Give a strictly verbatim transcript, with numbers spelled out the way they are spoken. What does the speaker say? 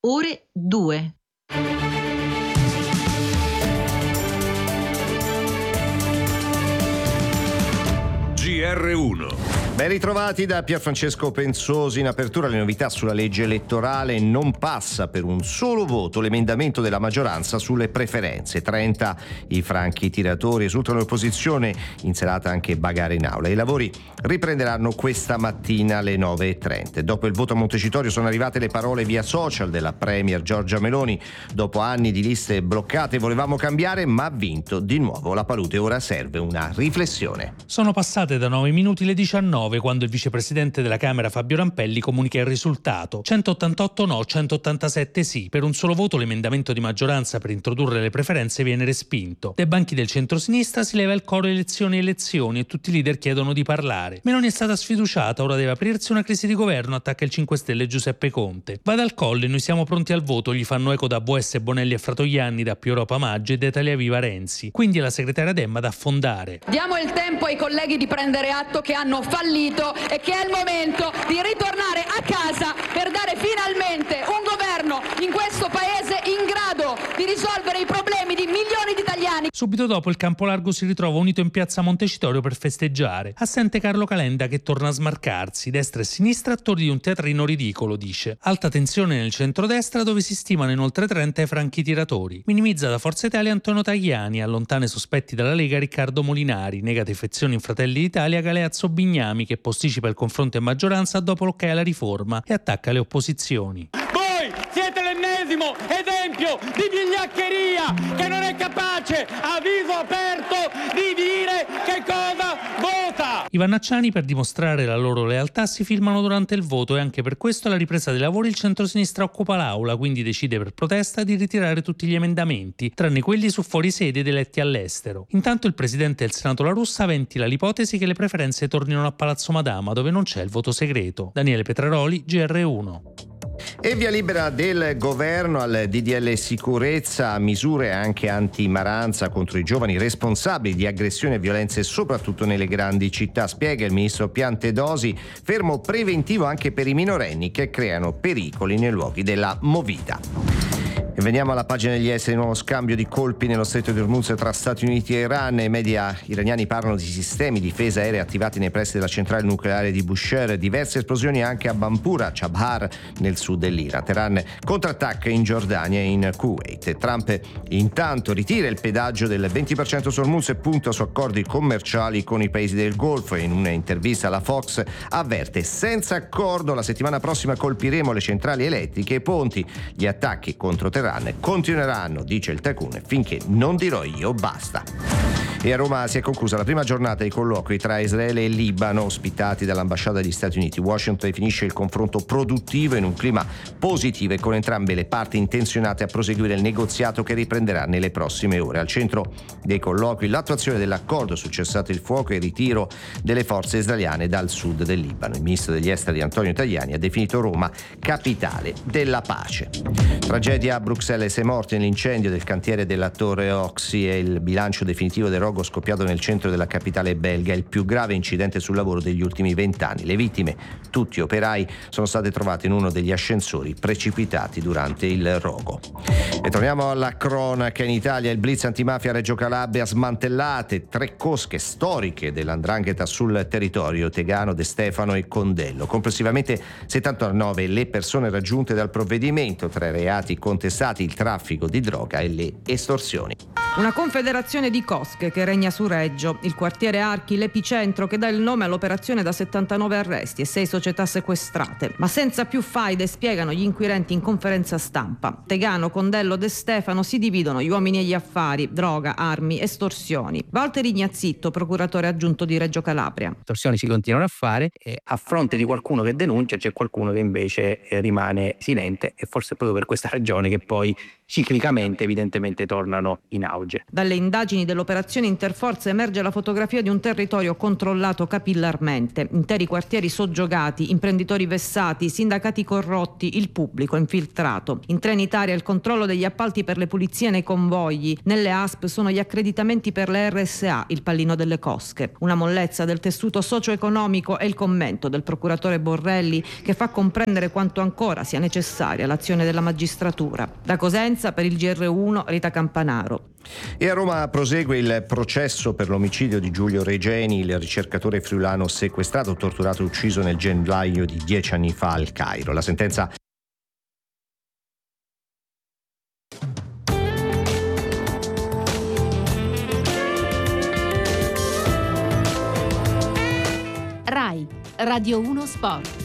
ore due. G R uno. Ben ritrovati da Pierfrancesco Pensosi. In apertura le novità sulla legge elettorale. Non passa per un solo voto l'emendamento della maggioranza sulle preferenze. trenta i franchi tiratori, esultano l'opposizione, in serata anche bagarre in aula. I lavori riprenderanno questa mattina alle nove e trenta. Dopo il voto a Montecitorio sono arrivate le parole via social della premier Giorgia Meloni. Dopo anni di liste bloccate volevamo cambiare, ma ha vinto di nuovo la palude. Ora serve una riflessione. Sono passate da nove minuti le diciannove quando il vicepresidente della Camera Fabio Rampelli comunica il risultato: centottantotto no, centottantasette sì. Per un solo voto l'emendamento di maggioranza per introdurre le preferenze viene respinto. Dai banchi del centrosinistra si leva il coro elezioni elezioni e tutti i leader chiedono di parlare. Meloni è stata sfiduciata, ora deve aprirsi una crisi di governo, attacca il cinque Stelle Giuseppe Conte. Vada al Colle, noi siamo pronti al voto, gli fanno eco da Boes, Bonelli e Fratoianni, da Più Europa Maggi e da Italia Viva Renzi. Quindi è la segretaria Demma da affondare. Diamo il tempo ai colleghi di prendere atto che hanno fallito e che è il momento di ritornare a casa per dare finalmente un governo in questo paese in grado di risolvere i problemi di milioni di italiani. Subito dopo il campo largo si ritrova unito in piazza Montecitorio per festeggiare. Assente Carlo Calenda che torna a smarcarsi. Destra e sinistra attori di un teatrino ridicolo, dice. Alta tensione nel centrodestra dove si stimano in oltre trenta i franchi tiratori. Minimizza da Forza Italia Antonio Tajani, allontana i sospetti dalla Lega Riccardo Molinari, nega defezioni in Fratelli d'Italia Galeazzo Bignami che posticipa il confronto in maggioranza dopo l'ok alla riforma e attacca le opposizioni. Voi siete l'ennesimo esempio di vigliaccheria che non è capace a viso aperto di dire che cosa vota. I vannacciani, per dimostrare la loro lealtà, si filmano durante il voto e anche per questo alla ripresa dei lavori il centrosinistra occupa l'aula, quindi decide per protesta di ritirare tutti gli emendamenti, tranne quelli su fuorisede ed eletti all'estero. Intanto il presidente del Senato La Russa ventila l'ipotesi che le preferenze tornino a Palazzo Madama, dove non c'è il voto segreto. Daniele Petraroli, G R uno. E via libera del governo al D D L sicurezza, misure anche anti-maranza contro i giovani responsabili di aggressioni e violenze soprattutto nelle grandi città, spiega il ministro Piantedosi, fermo preventivo anche per i minorenni che creano pericoli nei luoghi della movida. E veniamo alla pagina degli esteri, nuovo scambio di colpi nello stretto di Hormuz tra Stati Uniti e Iran. I media iraniani parlano di sistemi di difesa aerea attivati nei pressi della centrale nucleare di Bushehr, diverse esplosioni anche a Bampura, Chabhar nel sud dell'Iran. Teheran contrattacca in Giordania e in Kuwait. Trump intanto ritira il pedaggio del venti per cento su Hormuz e punta su accordi commerciali con i paesi del Golfo. In un'intervista alla Fox avverte: senza accordo la settimana prossima colpiremo le centrali elettriche e ponti. Gli attacchi contro Teheran continueranno, dice il tycoon, finché non dirò io basta. E a Roma si è conclusa la prima giornata dei colloqui tra Israele e Libano, ospitati dall'ambasciata degli Stati Uniti. Washington definisce il confronto produttivo in un clima positivo e con entrambe le parti intenzionate a proseguire il negoziato che riprenderà nelle prossime ore. Al centro dei colloqui l'attuazione dell'accordo su cessate il fuoco e il ritiro delle forze israeliane dal sud del Libano. Il ministro degli esteri Antonio Tajani ha definito Roma capitale della pace. Tragedia a Bruxelles, sei morti nell'incendio del cantiere della Torre Oxy e il bilancio definitivo del rogo scoppiato nel centro della capitale belga, il più grave incidente sul lavoro degli ultimi vent'anni. Le vittime, tutti operai, sono state trovate in uno degli ascensori precipitati durante il rogo. E torniamo alla cronaca. In Italia il blitz antimafia a Reggio Calabria, smantellate tre cosche storiche dell'Ndrangheta sul territorio tegano, De Stefano e Condello. Complessivamente settantanove le persone raggiunte dal provvedimento, tra i reati contestati il traffico di droga e le estorsioni. Una confederazione di cosche che regna su Reggio, il quartiere Archi, l'epicentro che dà il nome all'operazione da settantanove arresti e sei società sequestrate. Ma senza più faide, spiegano gli inquirenti in conferenza stampa. Tegano, Condello, De Stefano si dividono gli uomini e gli affari, droga, armi, estorsioni. Walter Ignazzitto, procuratore aggiunto di Reggio Calabria. Estorsioni si continuano a fare e a fronte di qualcuno che denuncia c'è qualcuno che invece eh, rimane silente, e forse proprio per questa ragione che poi ciclicamente evidentemente tornano in auge. Dalle indagini dell'operazione Interforze emerge la fotografia di un territorio controllato capillarmente, interi quartieri soggiogati, imprenditori vessati, sindacati corrotti, il pubblico infiltrato. In Trenitalia il controllo degli appalti per le pulizie nei convogli, nelle A S P sono gli accreditamenti per le R S A, il pallino delle cosche. Una mollezza del tessuto socio-economico è il commento del procuratore Borrelli, che fa comprendere quanto ancora sia necessaria l'azione della magistratura. Da Cosenza per il G R uno Rita Campanaro. E a Roma prosegue il processo per l'omicidio di Giulio Regeni, il ricercatore friulano sequestrato, torturato e ucciso nel gennaio di dieci anni fa al Cairo. La sentenza Rai Radio uno Sport.